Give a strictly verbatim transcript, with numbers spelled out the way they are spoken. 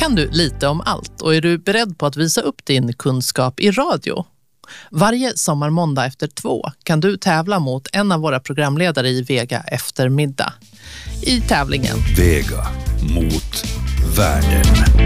kan du lite om allt och är du beredd på att visa upp din kunskap i radio? Varje sommarmåndag efter två kan du tävla mot en av våra programledare i Vega eftermiddag. I tävlingen Vega mot världen.